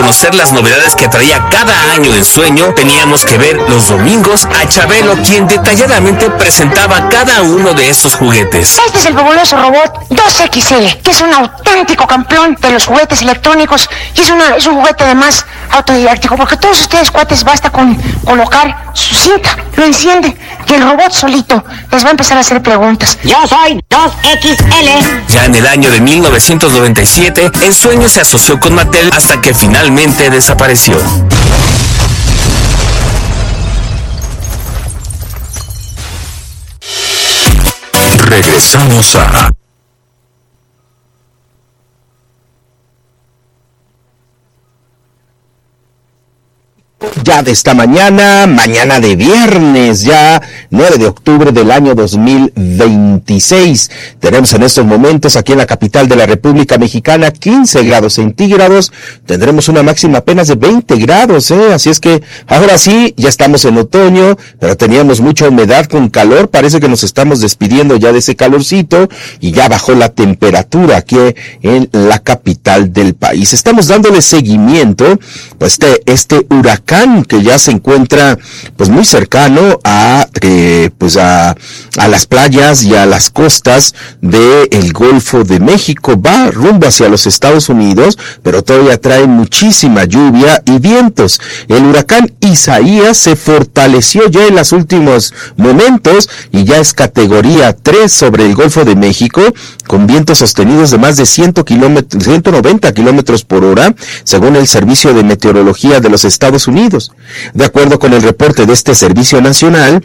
conocer las novedades que traía cada año en Sueño, teníamos que ver los domingos a Chabelo, quien detalladamente presentaba cada uno de estos juguetes. Este es el fabuloso robot 2XL, que es un auténtico campeón de los juguetes electrónicos y es un juguete además autodidáctico, porque todos ustedes, cuates, basta con colocar su cinta, lo encienden y el robot solito les va a empezar a hacer preguntas. Yo soy 2XL. Ya en el año de 1997, Ensueño se asoció con Mattel hasta que finalmente desapareció. Regresamos a ya de esta mañana de viernes, ya 9 de octubre del año 2026. Tenemos en estos momentos aquí en la capital de la República Mexicana 15 grados centígrados. Tendremos una máxima apenas de 20 grados, así es que ahora sí, ya estamos en otoño, pero teníamos mucha humedad con calor. Parece que nos estamos despidiendo ya de ese calorcito y ya bajó la temperatura aquí en la capital del país. Estamos dándole seguimiento pues este huracán que ya se encuentra pues muy cercano a las playas y a las costas del Golfo de México. Va rumbo hacia los Estados Unidos, pero todavía trae muchísima lluvia y vientos. El huracán Isaías se fortaleció ya en los últimos momentos y ya es categoría 3 sobre el Golfo de México, con vientos sostenidos de más de 190 kilómetros por hora, según el Servicio de Meteorología de los Estados Unidos. De acuerdo con el reporte de este servicio nacional,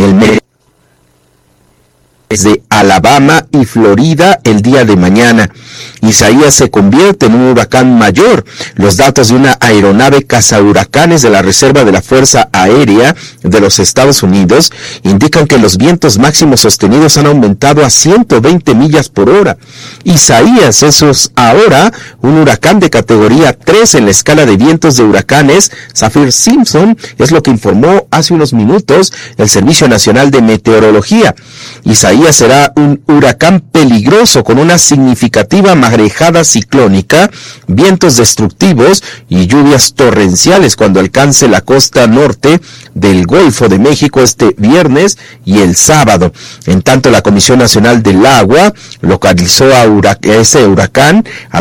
de Alabama y Florida el día de mañana. Isaías se convierte en un huracán mayor. Los datos de una aeronave cazahuracanes de la Reserva de la Fuerza Aérea de los Estados Unidos indican que los vientos máximos sostenidos han aumentado a 120 millas por hora. Isaías es ahora un huracán de categoría 3 en la escala de vientos de huracanes Saffir-Simpson, es lo que informó hace unos minutos el Servicio Nacional de Meteorología. Isaías será un huracán peligroso con una significativa marejada ciclónica, vientos destructivos y lluvias torrenciales cuando alcance la costa norte del Golfo de México este viernes y el sábado. En tanto, la Comisión Nacional del Agua localizó a ese huracán a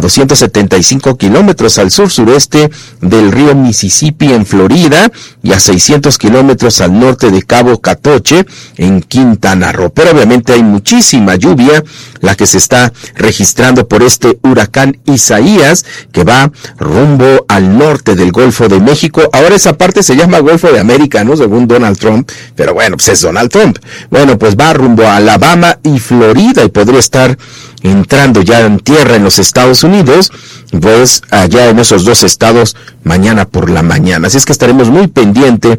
275 kilómetros al sur-sureste del río Mississippi en Florida y a 600 kilómetros al norte de Cabo Catoche en Quintana Roo. Pero obviamente hay muchísima lluvia la que se está registrando por este huracán Isaías, que va rumbo al norte del Golfo de México. Ahora esa parte se llama Golfo de América, ¿no? Según Donald Trump, pero bueno, pues es Donald Trump. Bueno, pues va rumbo a Alabama y Florida y podría estar entrando ya en tierra en los Estados Unidos, pues allá en esos dos estados mañana por la mañana. Así es que estaremos muy pendientes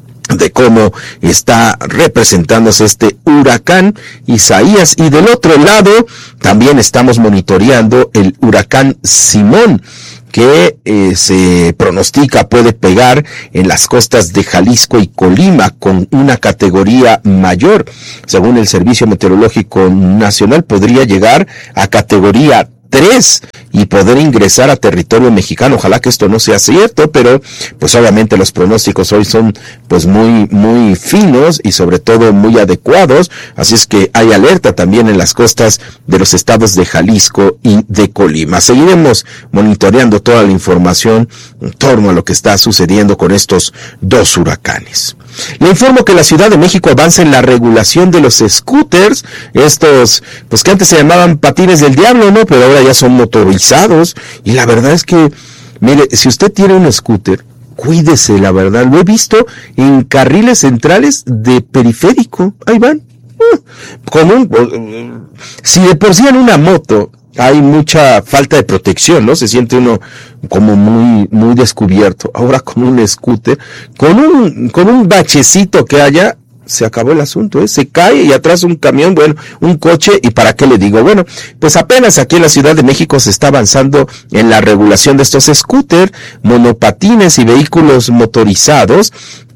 de cómo está representándose este huracán Isaías. Y del otro lado también estamos monitoreando el huracán Simón, que se pronostica puede pegar en las costas de Jalisco y Colima con una categoría mayor. Según el Servicio Meteorológico Nacional, podría llegar a categoría 3 y poder ingresar a territorio mexicano. Ojalá que esto no sea cierto, pero pues obviamente los pronósticos hoy son pues muy finos y sobre todo muy adecuados, así es que hay alerta también en las costas de los estados de Jalisco y de Colima. Seguiremos monitoreando toda la información en torno a lo que está sucediendo con estos dos huracanes. Le informo que la Ciudad de México avanza en la regulación de los scooters, estos, pues que antes se llamaban patines del diablo, ¿no? Pero ahora ya son motorizados, y la verdad es que, mire, si usted tiene un scooter, cuídese, la verdad, lo he visto en carriles centrales de periférico, ahí van, si de por sí en una moto hay mucha falta de protección, ¿no? Se siente uno como muy descubierto. Ahora con un scooter, con un bachecito que haya, se acabó el asunto, se cae y atrás un camión, bueno, un coche, y para qué le digo, bueno, pues apenas aquí en la Ciudad de México se está avanzando en la regulación de estos scooters, monopatines y vehículos motorizados,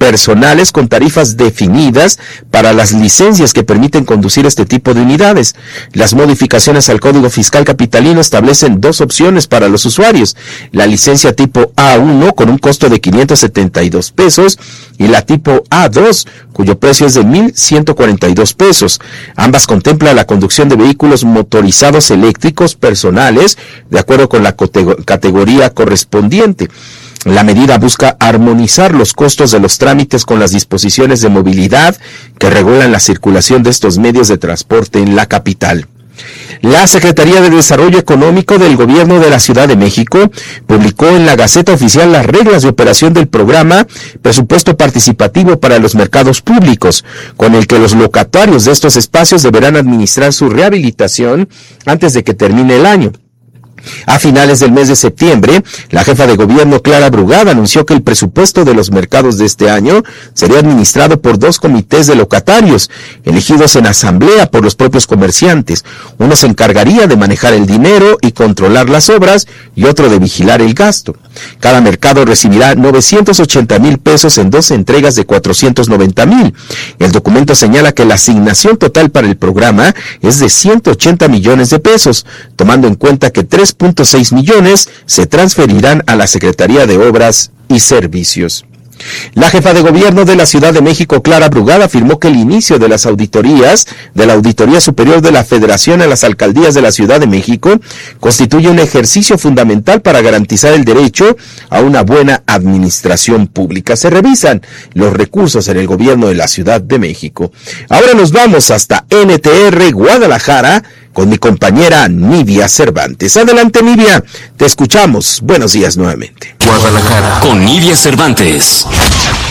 personales con tarifas definidas para las licencias que permiten conducir este tipo de unidades. Las modificaciones al Código Fiscal Capitalino establecen dos opciones para los usuarios: la licencia tipo A1 con un costo de 572 pesos y la tipo A2 cuyo precio es de 1,142 pesos. Ambas contemplan la conducción de vehículos motorizados eléctricos personales de acuerdo con la categoría correspondiente. La medida busca armonizar los costos de los trámites con las disposiciones de movilidad que regulan la circulación de estos medios de transporte en la capital. La Secretaría de Desarrollo Económico del Gobierno de la Ciudad de México publicó en la Gaceta Oficial las reglas de operación del programa Presupuesto Participativo para los Mercados Públicos, con el que los locatarios de estos espacios deberán administrar su rehabilitación antes de que termine el año. A finales del mes de septiembre, la jefa de gobierno Clara Brugada anunció que el presupuesto de los mercados de este año sería administrado por dos comités de locatarios, elegidos en asamblea por los propios comerciantes. Uno se encargaría de manejar el dinero y controlar las obras y otro de vigilar el gasto. Cada mercado recibirá 980,000 pesos en 2 entregas de 490,000. El documento señala que la asignación total para el programa es de 180 millones de pesos, tomando en cuenta que 3.6 millones se transferirán a la Secretaría de Obras y Servicios. La jefa de gobierno de la Ciudad de México, Clara Brugada, afirmó que el inicio de las auditorías de la Auditoría Superior de la Federación a las alcaldías de la Ciudad de México constituye un ejercicio fundamental para garantizar el derecho a una buena administración pública. Se revisan los recursos en el gobierno de la Ciudad de México. Ahora nos vamos hasta NTR Guadalajara con mi compañera Nidia Cervantes. Adelante, Nidia, te escuchamos. Buenos días nuevamente. Guadalajara con Nidia Cervantes.